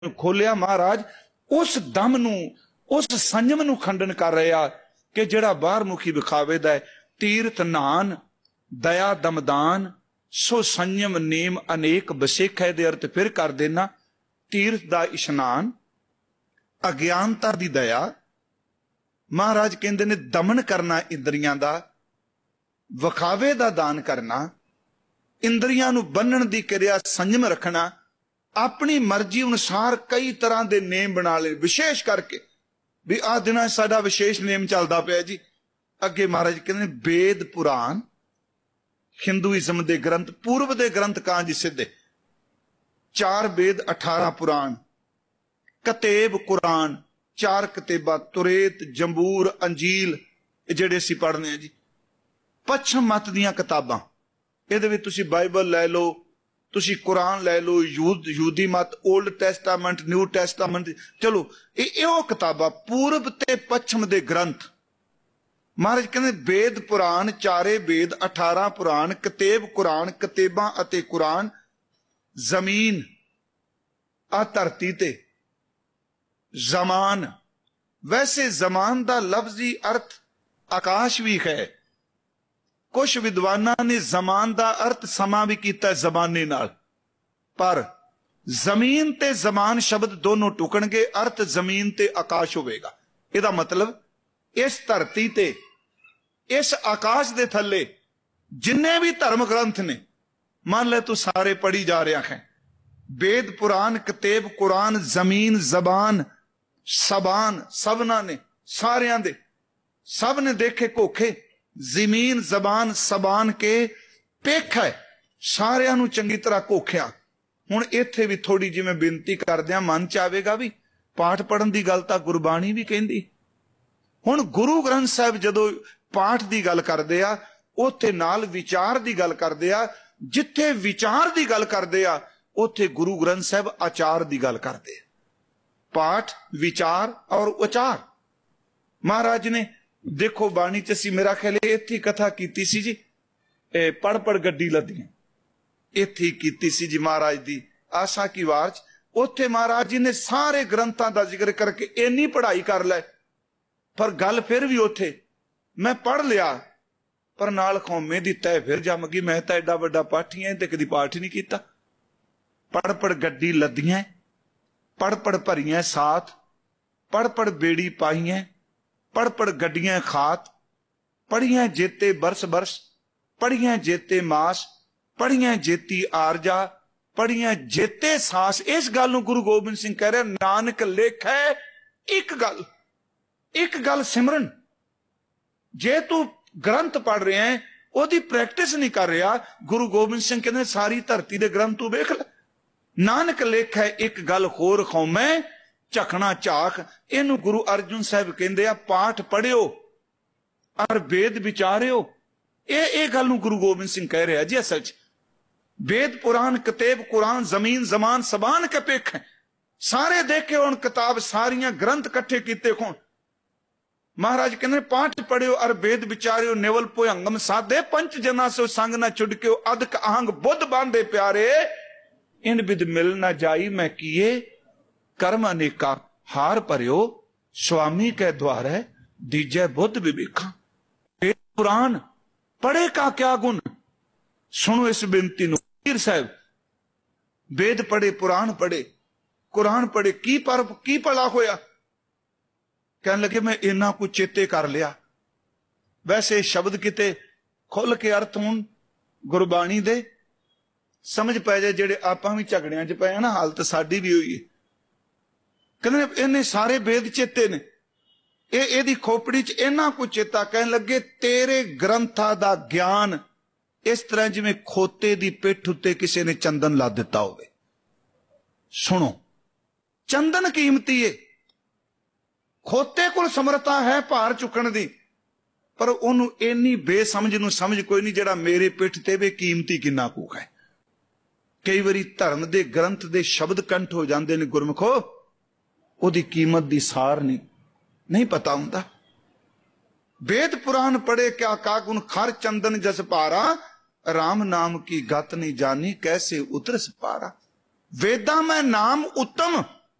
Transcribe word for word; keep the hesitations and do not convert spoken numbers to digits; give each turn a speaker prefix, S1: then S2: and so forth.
S1: खोलिया महाराज उस दम नू उस संयम नू खंडन कर रहे आ कि जिहड़ा बाहर मुखी विखावे दा है। तीर्थ नान दया दमदान सो संयम नेम अनेक बसेख है। दे अर्थ फिर कर देना, तीर्थ दा इशनान, अज्ञानता दी दया, महाराज कहंदे ने दमन करना इंद्रियां दा, विखावे दा दान करना, इंद्रियां नू बन्नण दी क्रिया संयम रखना, अपनी मर्जी अनुसार कई तरह के नेम बना ले, विशेष करके भी आ दिन साडा विशेष नेम चलता पिया जी। अगे महाराज कहते वेद पुराण हिंदुइज्म के ग्रंथ, पूर्व के ग्रंथ कां जी सिद्धे, चार वेद अठारह पुराण, कतेब कुरान चार कतेबा, तुरेत जंबूर अंजील जेड़े असीं पढ़ने हैं जी। पश्चिम मत दियां किताबां, इहदे विच तुसीं बाइबल लै लो, तुसीं कुरान लै लो, यूद यूदी मत, ओल्ड टैस्टामेंट, न्यू टैस्टामेंट, चलो ये वो किताबां पूर्व ते पश्चिम दे ग्रंथ। महाराज कहते वेद पुराण चारे वेद अठारह पुराण, कतेब कुरान, कतेबां अते कुरान, जमीन आ धरती ते जमान। वैसे जमान दा लफ्जी अर्थ आकाश भी है, कुछ विद्वाना ने जमान दा अर्थ समा भी किया जमाने नाल, पर जमीन ते जमान शब्द दोनों टुकणगे, अर्थ जमीन ते आकाश होवेगा। इहदा मतलब इस धरती ते इस आकाश दे थले जिन्ने भी धर्म ग्रंथ ने, मान ले तू सारे पढ़ी जा रहा है, वेद पुराण कतेब कुरान जमीन जबान सबान, सबना ने सारिया दे सब ने देखे कोखे, जमीन जबान सबान के पेख है, सारिया नू चंगी तरह कोख्या। हुण इत्थे भी थोड़ी जिवें बेनती करदियां मन च आवेगा भी पाठ पढ़न दी गल तां गुरबाणी भी कहंदी। हुण गुरु ग्रंथ साहिब जदों पाठ दी गल करदे आ, उत्थे नाल विचार दी गल करदे आ, जिथे विचार दी गल करदे आ उत्थे गुरु ग्रंथ साहिब आचार दी गल करदे आ। पाठ विचार और उचार महाराज ने देखो बाणी च असीं मेरा ख्याल इत्थे कथा कीती सी जी, ए पढ़ पढ़ गड्डी लदियां इत्थे कीती सी जी महाराज दी आशा की वार च। उत्थे महाराज जी ने सारे ग्रंथां दा जिक्र करके इन्नी पढ़ाई कर लै, पर गल फिर भी उत्थे मैं पढ़ लिया पर नाल कौमे दी तय फिर जम गई। मैं तां एडा वड्डा पाठी ऐ ते कदी पाठ ही नहीं कीता। पढ़ पढ़ गड्डी लदियां, पढ़ पढ़ भरियां साथ, पढ़ पढ़ बेड़ी पाइयां, पढ़ पढ़ गड्डियां खात, पढ़ियां जेते बरस बरस, पढ़ियां जेते मास, पढ़ियां जेती आरजा, पढ़ियां जेते सास। इस गल नूं गुरु गोबिंद सिंह कह रहे नानक लेखै एक गल, एक गल सिमरन। जे तू ग्रंथ पढ़ रहा है ओदी प्रैक्टिस नहीं कर रहा, गुरु गोबिंद सिंह कहते सारी धरती दे ग्रंथ तू वेख ले। नानक लेखै एक गल होर कौमै झकना झाक। इनू गुरु अर्जुन साहब कहते आ पाठ पढ़ियो और वेद विचारियो। ये ये गल नूं गुरु गोबिंद सिंह कह रहा जी। असल च वेद पुराण कतेब कुरान जमीन जमान सबान के पेख है, सारे देखे हुण किताब, सारियां ग्रंथ कट्ठे कीते होण। महाराज कहते पाठ पढ़ियो और वेद विचारियो, नेवल भुयंगम साधे पंच जना सो संग न छुड़कियो, अदक आहंग बुद्ध बांधे प्यारे, इन बिद मिल न जाई मैं किए कर्म अनेका, हार भरियो स्वामी के द्वारे दीजै बुद्ध विवेका। वेद पुराण पढ़े का क्या गुण, सुनो इस बेनती नूं। पीर साहब वेद पढ़े, पुराण पढ़े, कुरान पढ़े, की पर की भला होया। कहने लगे मैं इन्ना कुछ चेते कर लिया। वैसे शब्द किते खुल के अर्थ होण गुरबाणी दे समझ पै जाए, जेड़े आपां भी झगड़ियां च पए ना, हालत साडी भी होई है। कहंदे इन्ने सारे वेद चेते ने, ए एदी खोपड़ी च इन्ना कुछ चेता। कहने लगे तेरे ग्रंथां दा ज्ञान इस तरह जिवें खोते दी पिठ उत्ते किसी ने चंदन ला दिता होवे। सुनो, चंदन कीमती है, खोते कोल समर्था है भार चुकण दी, पर ओनू इन्नी बेसमझ नूं समझ कोई नहीं जेड़ा मेरे पिठ ते वे कीमती किन्ना कू है। कई बारी धर्म दे ग्रंथ दे शब्द कंठ हो जाते ने गुरमुखो, ओदी कीमत दी सार नहीं नहीं पता हुंदा। वेद पुराण पढ़े क्या का गुण, खर चंदन जस पारा, राम नाम की गत नहीं जानी, कैसे उतरस पारा। वेदा में नाम उत्तम